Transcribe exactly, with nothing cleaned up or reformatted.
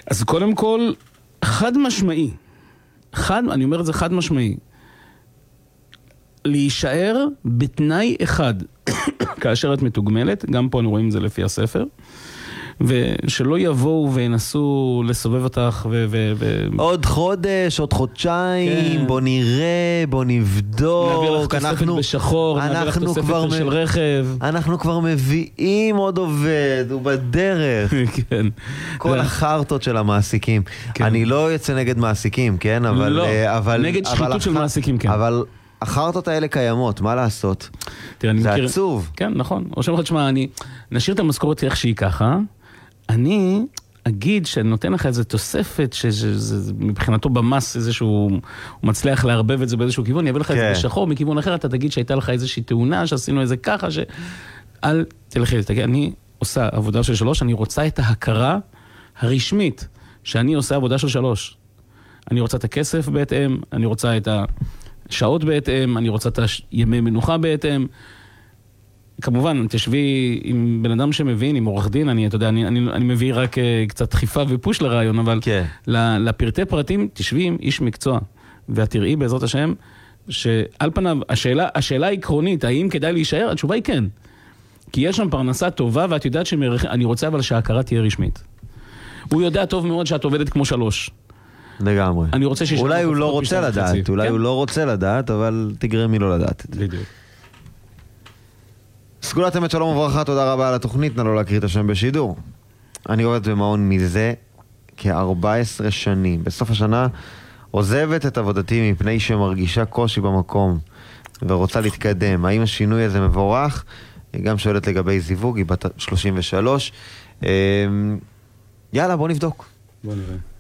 אז קודם כל, חד משמעי, חד, אני אומר את זה חד משמעי, להישאר בתנאי אחד, כאשר את מתוגמלת, גם פה אני רואים את זה לפי הספר, ושלא יבואו וינסו לסובב אותך ו... ו, ו... עוד חודש, עוד חודשיים, כן. בוא נראה, בוא נבדוק. נביא לך תוספת אנחנו, בשחור, נביא לך תוספת מ... של רכב. אנחנו כבר מביאים עוד עובד, הוא בדרך. כן. כל זה... החרטות של המעסיקים. כן. אני לא יוצא נגד מעסיקים, כן? אבל... לא, אבל, נגד אבל שחיתות אבל של מעסיקים, כן. אבל... החרטות האלה קיימות, מה לעשות? תראה, זה מכיר... עצוב. כן, נכון. או שאומרת, שמה, אני נשאיר את המשכורת איך שהיא ככה, אני אגיד שאני נותן לך איזו תוספת, שמבחינתו במס איזשהו, הוא מצליח להרבב את זה באיזשהו כיוון, אני אביא לך את זה בשחור, מכיוון אחר, אתה תגיד שהייתה לך איזושהי תאונה, שעשינו איזה ככה, ש... אל תלכי, תגיד, אני עושה עבודה של שלוש, אני רוצה את ההכרה הרשמית, שאני עושה עבודה של שלוש. אני רוצה את הכסף בהתאם, אני רוצה את השעות בהתאם, אני רוצה את הימי מנוחה בהתאם, כמובן, תשבי עם בן אדם שמבין, עם עורך דין, אני, אתה יודע, אני, אני, אני מביא רק uh, קצת דחיפה ופוש לרעיון, אבל okay. לפרטי פרטים, תשבי עם איש מקצוע, ואת תראי בעזרת השם, שעל פניו, השאלה, השאלה העקרונית, האם כדאי להישאר? התשובה היא כן. כי יש שם פרנסה טובה, ואת יודעת שאני רוצה אבל שההכרה תהיה רשמית. הוא יודע טוב מאוד שאת עובדת כמו שלוש. לגמרי. אני רוצה שיש... אולי הוא לא רוצה לדעת, אולי הוא לא רוצה לדעת, אבל תגרמי לו לדעת. בדיוק. סגולת אמת, שלום וברכה, תודה רבה על התוכנית, נא לא להקריא את השם בשידור. אני עובדת במעון מזה כ-ארבע עשרה שנים. בסוף השנה עוזבת את עבודתי מפני שמרגישה קושי במקום ורוצה להתקדם. האם השינוי הזה מבורך? היא גם שואלת לגבי זיווג, היא בת שלושים ושלוש. יאללה, בוא נבדוק. בוא נראה.